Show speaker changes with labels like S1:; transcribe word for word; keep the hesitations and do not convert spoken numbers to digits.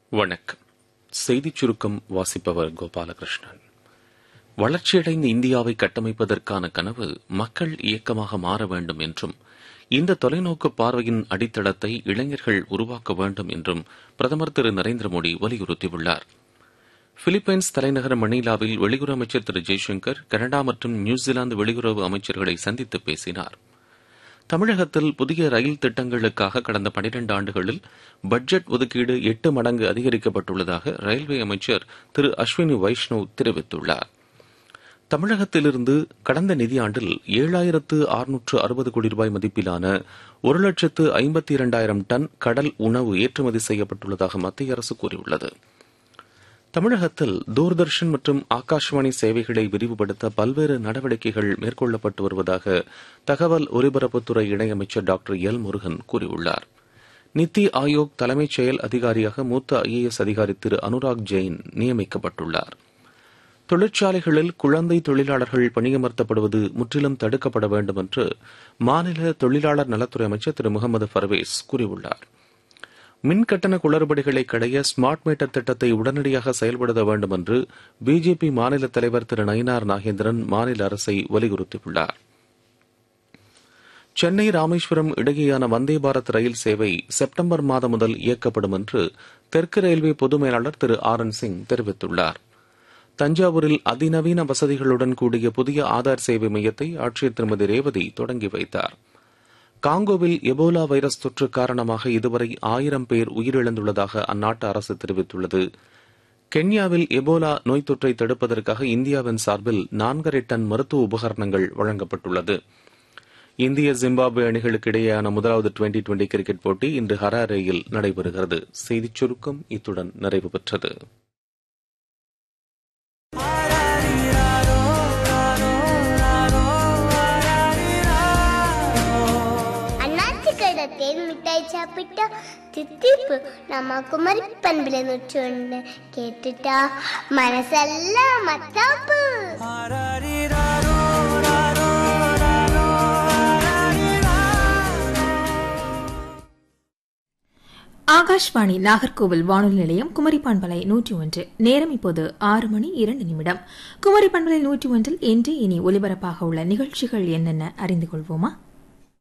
S1: வணக்கம். செய்திச் சுருக்கம் வாசிப்பவர் கோபாலகிருஷ்ணன். வளர்ச்சியடைந்த இந்தியாவை கட்டமைப்பதற்கான கனவு மக்கள் இயக்கமாக மாற வேண்டும் என்றும் இந்த தொலைநோக்கு பார்வையின் அடித்தளத்தை இளைஞர்கள் உருவாக்க வேண்டும் என்றும் பிரதமர் திரு நரேந்திர மோடி வலியுறுத்தியுள்ளார். பிலிப்பைன்ஸ் தலைநகர் மணிலாவில் வெளியுறவு அமைச்சர் திரு ஜெய்சங்கர் கனடா மற்றும் நியூசிலாந்து வெளியுறவு அமைச்சர்களை சந்தித்து பேசினார். தமிழகத்தில் புதிய ரயில் திட்டங்களுக்காக கடந்த பனிரண்டு ஆண்டுகளில் பட்ஜெட் ஒதுக்கீடு எட்டு மடங்கு அதிகரிக்கப்பட்டுள்ளதாக ரயில்வே அமைச்சர் திரு அஸ்வினி வைஷ்ணவ் தெரிவித்துள்ளார். தமிழகத்திலிருந்து கடந்த நிதியாண்டில் ஏழாயிரத்து அறுநூற்று அறுபது கோடி ரூபாய் மதிப்பிலான ஒரு லட்சத்து ஐம்பத்தி இரண்டாயிரம் டன் கடல் உணவு ஏற்றுமதி செய்யப்பட்டுள்ளதாக மத்திய அரசு கூறியுள்ளது. தமிழகத்தில் தூர்தர்ஷன் மற்றும் ஆகாஷவாணி சேவைகளை விரிவுபடுத்த பல்வேறு நடவடிக்கைகள் மேற்கொள்ளப்பட்டு வருவதாக தகவல் ஒலிபரப்புத்துறை இணையமைச்சர் டாக்டர் எல் முருகன் கூறியுள்ளார். நித்தி ஆயோக் தலைமைச் செயல் அதிகாரியாக மூத்த ஐ ஏ எஸ் அதிகாரி திரு அனுராக் ஜெயின் நியமிக்கப்பட்டுள்ளார். தொழிற்சாலைகளில் குழந்தை தொழிலாளர்கள் பணியமர்த்தப்படுவது முற்றிலும் தடுக்கப்பட வேண்டும் என்று மாநில தொழிலாளர் நலத்துறை அமைச்சர் திரு முகமது பர்வேஸ் கூறியுள்ளார். மின்கட்டண குளறுபடிகளை களைய ஸ்மார்ட் மீட்டர் திட்டத்தை உடனடியாக செயல்படுத்த வேண்டும் என்று பிஜேபி மாநில தலைவர் திரு நயினார் நாகேந்திரன் மாநில அரசை வலியுறுத்தியுள்ளார். சென்னை ராமேஸ்வரம் இடையேயான வந்தே பாரத் ரயில் சேவை செப்டம்பர் மாதம் முதல் இயக்கப்படும் என்று தெற்கு ரயில்வே பொது மேலாளர் திரு ஆர் என் சிங் தெரிவித்துள்ளார். தஞ்சாவூரில் அதிநவீன வசதிகளுடன் கூடிய புதிய ஆதார் சேவை மையத்தை ஆட்சியர் திருமதி ரேவதி தொடங்கி வைத்தார். காங்கோவில் எபோலா வைரஸ் தொற்று காரணமாக இதுவரை ஆயிரம் பேர் உயிரிழந்துள்ளதாக அந்நாட்டு அரசு தெரிவித்துள்ளது. கென்யாவில் எபோலா நோய் தொற்றை தடுப்பதற்காக இந்தியாவின் சார்பில் நான்கரை டன் மருத்துவ உபகரணங்கள் வழங்கப்பட்டுள்ளது. இந்திய ஜிம்பாப்வே அணிகளுக்கு இடையேயான முதலாவது டுவெண்டி டுவெண்டி கிரிக்கெட் போட்டி இன்று ஹராரேயில் நடைபெறுகிறது. செய்திச் சுருக்கம் இத்துடன் நிறைவு பெற்றது.
S2: மிட்டாய் சாப்பிட்டா தித்திப்பு நம்ம குமரி பண்பில நூற்று கேட்டுட்டா மனசெல்லாம் மத்தாப்பு.
S3: ஆகாஷ்வாணி நாகர்கோவில் வானொலி நிலையம் குமரி பண்பலை நூற்றி ஒன்று. நேரம் இப்போது ஆறு மணி இரண்டு நிமிடம். குமரி பண்பலை நூற்றி ஒன்றில் இன்று இனி ஒலிபரப்பாக உள்ள நிகழ்ச்சிகள் என்னென்ன அறிந்து கொள்வோமா?